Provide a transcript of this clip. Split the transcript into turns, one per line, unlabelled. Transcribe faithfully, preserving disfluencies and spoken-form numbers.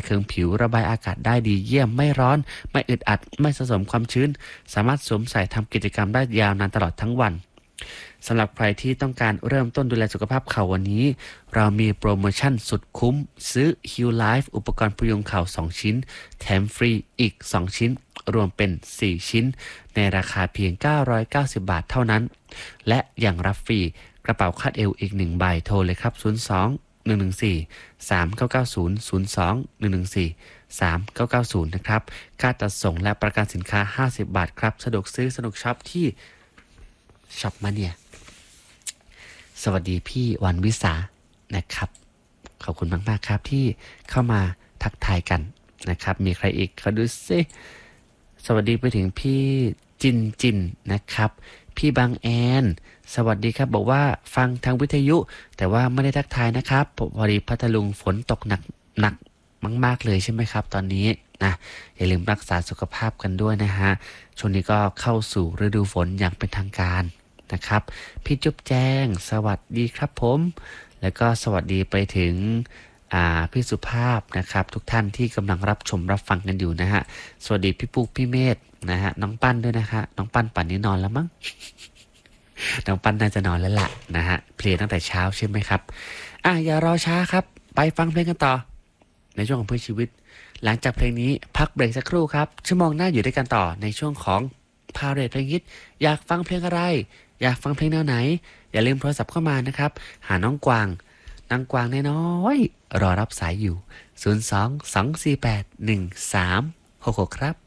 เคืองผิวระบายอากาศได้ดีเยี่ยมไม่ร้อนไม่อึดอัดไม่สะสมความชื้นสามารถสวมใส่ทำกิจกรรมได้ยาวนานตลอดทั้งวันสำหรับใครที่ต้องการเริ่มต้นดูแลสุขภาพเข่าวันนี้เรามีโปรโมชั่นสุดคุ้มซื้อ Heal Life อุปกรณ์พยุงเข่าสองชิ้นแถมฟรีอีกสองชิ้นรวมเป็นสี่ชิ้นในราคาเพียงเก้าร้อยเก้าสิบบาทเท่านั้นและยังรับฟรีกระเป๋าคาดเอวอีกหนึ่งใบโทรเลยครับศูนย์ สอง หนึ่ง หนึ่ง สี่ สาม เก้า เก้า ศูนย์ ศูนย์ สอง หนึ่ง หนึ่ง สี่ สาม เก้า เก้า ศูนย์นะครับค่าจัดส่งและประกันสินค้าห้าสิบบาทครับสะดวกซื้อสนุกช็อปที่ช็อปมาเนี่ยสวัสดีพี่วันวิสานะครับขอบคุณมากๆครับที่เข้ามาทักทายกันนะครับมีใครอีกขอดูซิสวัสดีไปถึงพี่จินจินนะครับพี่บางแอนสวัสดีครับบอกว่าฟังทางวิทยุแต่ว่าไม่ได้ทักทายนะครับพอดีพัทลุงฝนตกหนักหนักมากๆเลยใช่ไหมครับตอนนี้นะอย่าลืมรักษาสุขภาพกันด้วยนะฮะช่วงนี้ก็เข้าสู่ฤดูฝนอย่างเป็นทางการนะครับพี่จุ๊บแจ้งสวัสดีครับผมแล้วก็สวัสดีไปถึงพี่สุภาพนะครับทุกท่านที่กำลังรับชมรับฟังกันอยู่นะฮะสวัสดีพี่ปุ๊กพี่เมธนะฮะน้องปั้นด้วยนะคะน้องปั้นป่านนี้นอนแล้วมั้ง น้องปั้นน่าจะนอนแล้วล่ะนะฮะเพลียตั้งแต่เช้าใช่ไหมครับอ่ะอย่ารอช้าครับไปฟังเพลงกันต่อในช่วงของเพื่อชีวิตหลังจากเพลงนี้พักเบรกสักครู่ครับชั่วโมงหน้าอยู่ด้วยกันต่อในช่วงของพาเรทเพลงฮิตอยากฟังเพลงอะไรอยากฟังเพลงแนวไหนอย่าลืมโทรศัพท์เข้ามานะครับหาน้องกวางน้องกวางน้อยๆรอรับสายอยู่ศูนย์ สอง สอง สี่ แปด หนึ่ง สาม หก หกครับ